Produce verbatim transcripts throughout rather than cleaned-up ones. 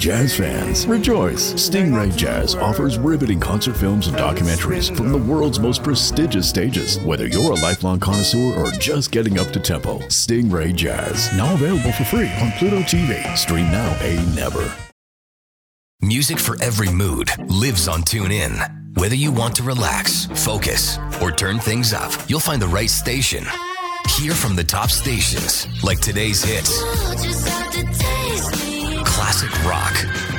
Jazz fans, rejoice! Stingray Jazz offers riveting concert films and documentaries from the world's most prestigious stages. Whether you're a lifelong connoisseur or just getting up to tempo, Stingray Jazz, now available for free on Pluto T V. Stream now, pay never. Music for every mood lives on TuneIn. Whether you want to relax, focus, or turn things up, you'll find the right station. Hear from the top stations, like today's hits, classic rock,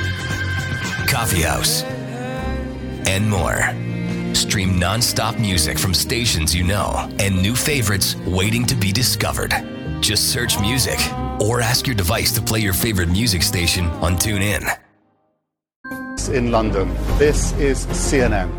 coffee house, and more. Stream non-stop music from stations you know and new favorites waiting to be discovered. Just search music or ask your device to play your favorite music station on TuneIn. In London, this is C N N.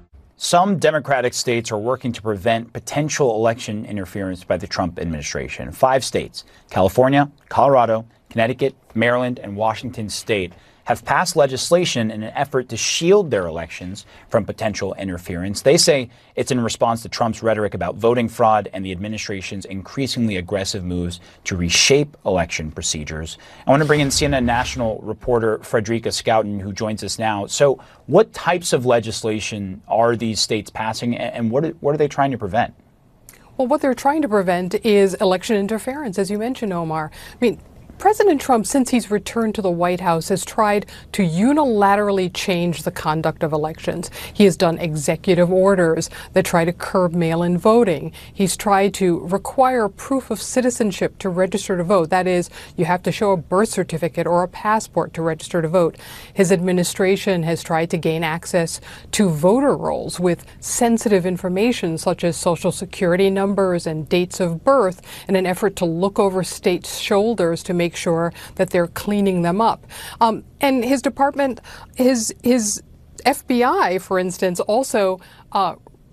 Some Democratic states are working to prevent potential election interference by the Trump administration. Five states, California, Colorado, Connecticut, Maryland, and Washington state, have passed legislation in an effort to shield their elections from potential interference. They say it's in response to Trump's rhetoric about voting fraud and the administration's increasingly aggressive moves to reshape election procedures. I want to bring in C N N national reporter Frederica Schouten, who joins us now. So what types of legislation are these states passing, and what are, what are they trying to prevent? Well, what they're trying to prevent is election interference, as you mentioned, Omar. I mean, President Trump, since he's returned to the White House, has tried to unilaterally change the conduct of elections. He has done executive orders that try to curb mail-in voting. He's tried to require proof of citizenship to register to vote. That is, you have to show a birth certificate or a passport to register to vote. His administration has tried to gain access to voter rolls with sensitive information such as social security numbers and dates of birth in an effort to look over states' shoulders to make Make sure that they're cleaning them up. Um, and his department, his his F B I, for instance, also uh,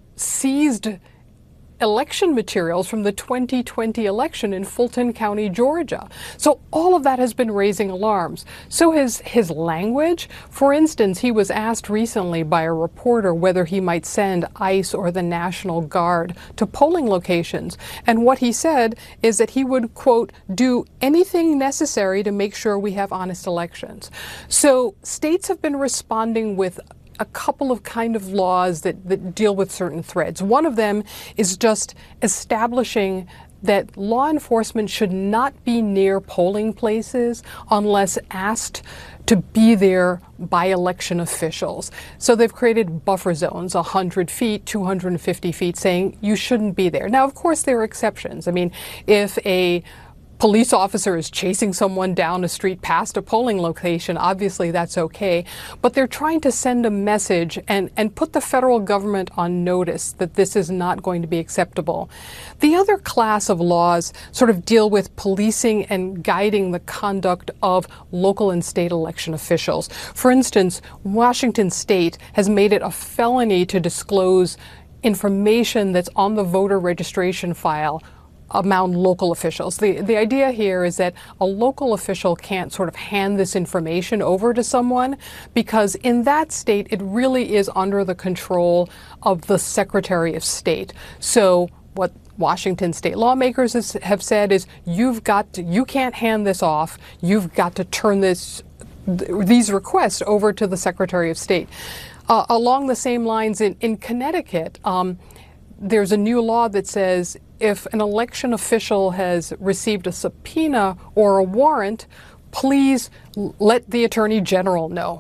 seized election materials from the twenty twenty election in Fulton County, Georgia. So all of that has been raising alarms. So his his language, for instance, he was asked recently by a reporter whether he might send ICE or the National Guard to polling locations. And what he said is that he would, quote, do anything necessary to make sure we have honest elections. So states have been responding with a couple of kind of laws that, that deal with certain threads. One of them is just establishing that law enforcement should not be near polling places unless asked to be there by election officials. So they've created buffer zones, one hundred feet, two hundred fifty feet, saying you shouldn't be there. Now, of course, there are exceptions. I mean, if a police officer is chasing someone down a street past a polling location, obviously that's okay. But they're trying to send a message and, and put the federal government on notice that this is not going to be acceptable. The other class of laws sort of deal with policing and guiding the conduct of local and state election officials. For instance, Washington state has made it a felony to disclose information that's on the voter registration file among local officials. The the idea here is that a local official can't sort of hand this information over to someone because in that state it really is under the control of the Secretary of State. So what Washington state lawmakers has, have said is you've got to, you can't hand this off. You've got to turn this th- these requests over to the Secretary of State. Uh, along the same lines in, in Connecticut, um, there's a new law that says if an election official has received a subpoena or a warrant, please let the Attorney General know.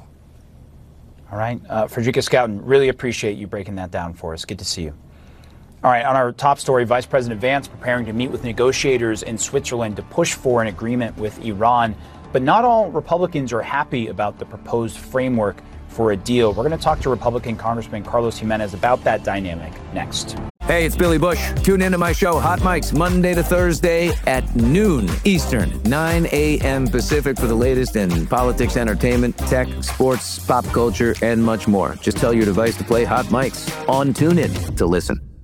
All right. Uh, Frederica Schouten, really appreciate you breaking that down for us. Good to see you. All right. On our top story, Vice President Vance preparing to meet with negotiators in Switzerland to push for an agreement with Iran. But not all Republicans are happy about the proposed framework for a deal. We're going to talk to Republican Congressman Carlos Jimenez about that dynamic next. Hey, it's Billy Bush. Tune into my show, Hot Mics, Monday to Thursday at noon Eastern, nine a.m. Pacific for the latest in politics, entertainment, tech, sports, pop culture, and much more. Just tell your device to play Hot Mics on TuneIn to listen.